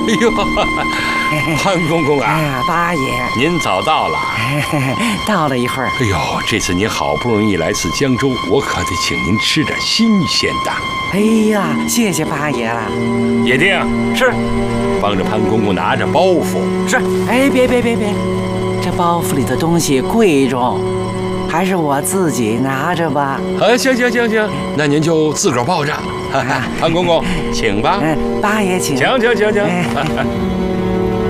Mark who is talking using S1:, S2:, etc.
S1: 哎呦，潘公公啊！
S2: 哎呀，八爷，
S1: 您早到了。
S2: 到了一会儿。
S1: 哎呦，这次您好不容易来次江州，我可得请您吃点新鲜的。
S2: 哎呀，谢谢八爷了。
S1: 野定
S2: 是，
S1: 帮着潘公公拿着包袱。
S2: 是。哎，别，这包袱里的东西贵重，还是我自己拿着吧。
S1: 行，那您就自个儿抱着。潘公公，请吧。
S2: 八爷请。
S1: 请。